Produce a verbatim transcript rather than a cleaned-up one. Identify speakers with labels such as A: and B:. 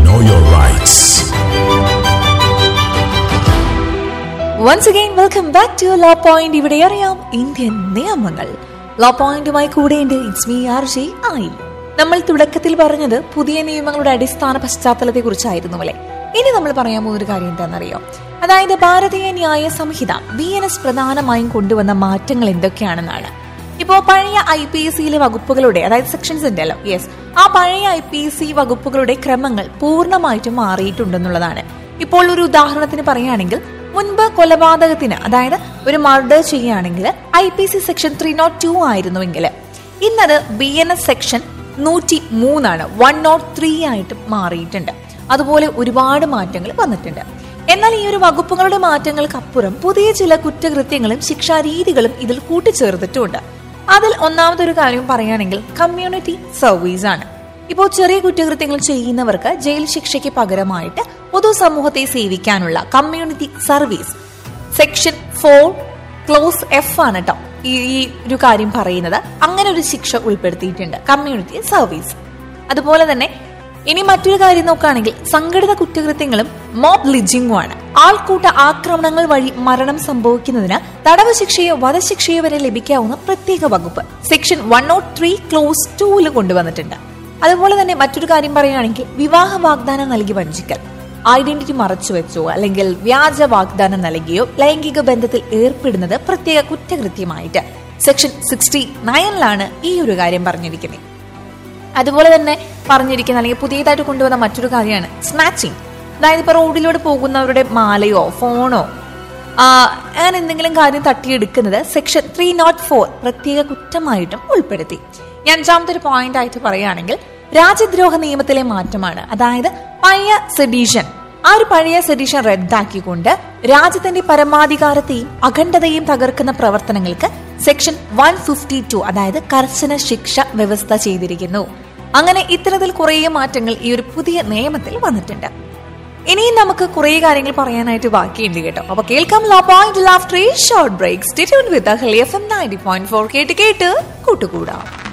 A: Know your rights.
B: Once again, welcome back to Law Point. ഇവിടെ അറിയാം Indian നിയമങ്ങൾ. Law പോയിന്റുമായി കൂടെയുണ്ട്. ഇറ്റ്സ് മീ ആർ ജെ ആയി. നമ്മൾ തുടക്കത്തിൽ പറഞ്ഞത് പുതിയ നിയമങ്ങളുടെ അടിസ്ഥാന പശ്ചാത്തലത്തെ കുറിച്ചായിരുന്നു അല്ലെ. ഇനി നമ്മൾ പറയാൻ പോകുന്ന ഒരു കാര്യം എന്താണെന്നറിയോ? അതായത് ഭാരതീയ ന്യായ സംഹിത ബി എൻ എസ് പ്രധാനമായും കൊണ്ടുവന്ന മാറ്റങ്ങൾ എന്തൊക്കെയാണെന്നാണ്. ഇപ്പോ പഴയ ഐ പി എസ് സിയിലെ വകുപ്പുകളുടെ, അതായത് സെക്ഷൻസ് ഉണ്ടല്ലോ, യെസ്, ആ പഴയ ഐ പി എസ് സി വകുപ്പുകളുടെ ക്രമങ്ങൾ പൂർണ്ണമായിട്ടും മാറിയിട്ടുണ്ടെന്നുള്ളതാണ്. ഇപ്പോൾ ഒരു ഉദാഹരണത്തിന് പറയുകയാണെങ്കിൽ, മുൻപ് കൊലപാതകത്തിന്, അതായത് ഒരു മർഡർ ചെയ്യുകയാണെങ്കിൽ I P C section three not to ആയിരുന്നുവെങ്കിൽ ഇന്നത് ബി എൻ എസ് സെക്ഷൻ നൂറ്റി മൂന്നാണ്, വൺ നോട്ട് ത്രീ ആയിട്ട് മാറിയിട്ടുണ്ട്. അതുപോലെ ഒരുപാട് മാറ്റങ്ങൾ വന്നിട്ടുണ്ട്. എന്നാൽ ഈ ഒരു വകുപ്പുകളുടെ മാറ്റങ്ങൾക്കപ്പുറം പുതിയ ചില കുറ്റകൃത്യങ്ങളും ശിക്ഷാരീതികളും ഇതിൽ കൂട്ടിച്ചേർത്തിട്ടുമുണ്ട്. അതിൽ ഒന്നാമതൊരു കാര്യം പറയുകയാണെങ്കിൽ കമ്മ്യൂണിറ്റി സർവീസ് ആണ്. ഇപ്പോൾ ചെറിയ കുറ്റകൃത്യങ്ങൾ ചെയ്യുന്നവർക്ക് ജയിൽ ശിക്ഷയ്ക്ക് പകരമായിട്ട് പൊതുസമൂഹത്തെ സേവിക്കാനുള്ള community service section four close F ആണ് കേട്ടോ ഈ ഒരു കാര്യം പറയുന്നത്. അങ്ങനെ ഒരു ശിക്ഷ ഉൾപ്പെടുത്തിയിട്ടുണ്ട്, കമ്മ്യൂണിറ്റി സർവീസ്. അതുപോലെ തന്നെ ഇനി മറ്റൊരു കാര്യം നോക്കുകയാണെങ്കിൽ സംഘടിത കുറ്റകൃത്യങ്ങളും മോബ് ലിഞ്ചിങ്ങും ആണ്. ആൾക്കൂട്ട ആക്രമണങ്ങൾ വഴി മരണം സംഭവിക്കുന്നതിന് തടവ് ശിക്ഷയോ വധശിക്ഷയോ വരെ ലഭിക്കാവുന്ന പ്രത്യേക വകുപ്പ് section one not three close ടൂവിൽ കൊണ്ടുവന്നിട്ടുണ്ട്. അതുപോലെ തന്നെ മറ്റൊരു കാര്യം പറയുകയാണെങ്കിൽ വിവാഹ വാഗ്ദാനം നൽകി വഞ്ചിക്കൽ, ഐഡന്റിറ്റി മറച്ചു വെച്ചോ അല്ലെങ്കിൽ വ്യാജ വാഗ്ദാനം നൽകിയോ ലൈംഗിക ബന്ധത്തിൽ ഏർപ്പെടുന്നത് പ്രത്യേക കുറ്റകൃത്യമായിട്ട് സെക്ഷൻ സിക്സ്റ്റി നയനിലാണ് ഈ ഒരു കാര്യം പറഞ്ഞിരിക്കുന്നത്. അതുപോലെ തന്നെ പറഞ്ഞിരിക്കുന്ന അല്ലെങ്കിൽ പുതിയതായിട്ട് കൊണ്ടുവന്ന മറ്റൊരു കാര്യമാണ് സ്നാച്ചിങ്. അതായത് ഇപ്പൊ റോഡിലൂടെ പോകുന്നവരുടെ മാലയോ ഫോണോ അങ്ങനെ എന്തെങ്കിലും കാര്യം തട്ടിയെടുക്കുന്നത് സെക്ഷൻ ത്രീ നോട്ട് ഫോർ പ്രത്യേക കുറ്റമായിട്ടും ഉൾപ്പെടുത്തി. ഞാൻ അഞ്ചാമത്തെ ഒരു പോയിന്റ് ആയിട്ട് പറയുകയാണെങ്കിൽ രാജ്യദ്രോഹ നിയമത്തിലെ മാറ്റമാണ്. അതായത് പഴയ സെഡീഷൻ, ആ ഒരു പഴയ സെഡീഷൻ റദ്ദാക്കിക്കൊണ്ട് രാജ്യത്തിന്റെ പരമാധികാരത്തെയും അഖണ്ഡതയും തകർക്കുന്ന പ്രവർത്തനങ്ങൾക്ക് സെക്ഷൻ വൺ ഫിഫ്റ്റി ടു അതായത് കർശന ശിക്ഷ വ്യവസ്ഥ ചെയ്തിരിക്കുന്നു. അങ്ങനെ ഇത്തരത്തിൽ കുറേ മാറ്റങ്ങൾ ഈ ഒരു പുതിയ നിയമത്തിൽ വന്നിട്ടുണ്ട്. ഇനിയും നമുക്ക് കുറേ കാര്യങ്ങൾ പറയാനായിട്ട് ബാക്കിയുണ്ട് കേട്ടോ. അപ്പൊ കേൾക്കാം law point after A short break. Stay tuned with Ahalya F M ninety point four കേട്ട് കേട്ട് കൂട്ടുകൂടാം.